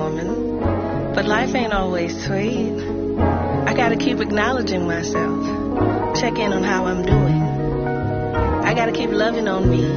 woman, but life ain't always sweet. I gotta keep acknowledging myself, check in on how I'm doing. I gotta keep loving on me